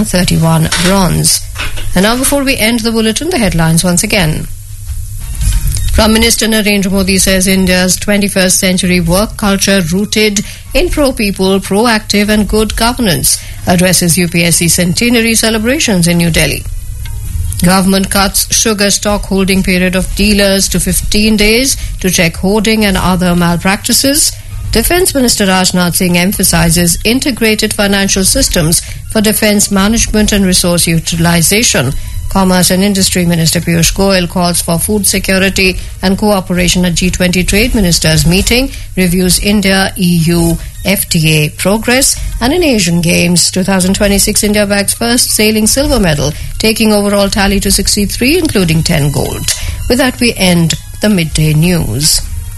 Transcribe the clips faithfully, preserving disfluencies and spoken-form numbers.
thirty-one bronze. And now before we end the bulletin, the headlines once again. Prime Minister Narendra Modi says India's twenty-first century work culture rooted in pro-people, proactive and good governance addresses U P S C centenary celebrations in New Delhi. Government cuts sugar stock holding period of dealers to fifteen days to check hoarding and other malpractices. Defence Minister Rajnath Singh emphasises integrated financial systems for defence management and resource utilisation. Commerce and Industry Minister Piyush Goyal calls for food security and cooperation at G twenty Trade Ministers meeting, reviews India E U F T A progress, and in Asian Games twenty twenty-six India bags first sailing silver medal, taking overall tally to sixty-three including ten gold. With that we end the midday news.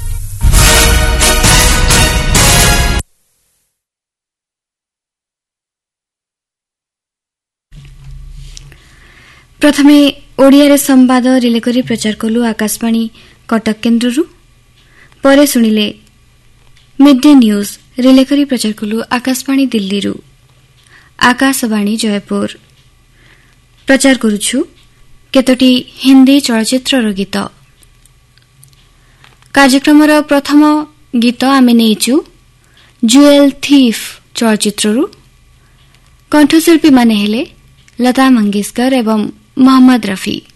प्रथमे ओडिया संवाद relay करी प्रचार कलु आकाशवाणी कटक केन्द्ररू परे सुनिले mid day news relay करी प्रचार कलु आकाशवाणी दिल्लीरू आकाशवाणी जयपुर प्रचार करुछु केतोटी हिंदी चलचित्रर गीत कार्यक्रमर प्रथम गीत आमे नेइछु जुएल थीफ चलचित्ररू कंठशिल्पी माने हेले लता मंगेशकर एवं मोहम्मद रफी।